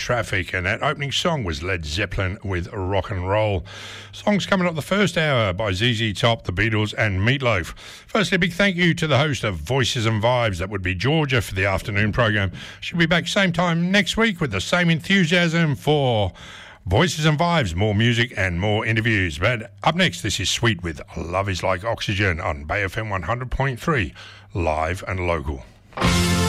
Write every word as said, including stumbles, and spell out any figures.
Traffic, and that opening song was Led Zeppelin with Rock and Roll. Songs coming up the first hour by Z Z Top, The Beatles and Meatloaf. Firstly, a big thank you to the host of Voices and Vibes, that would be Georgia, for the afternoon program. She'll be back same time next week with the same enthusiasm for Voices and Vibes, more music and more interviews. But up next, this is Sweet with Love Is Like Oxygen on Bay F M one hundred point three, live and local.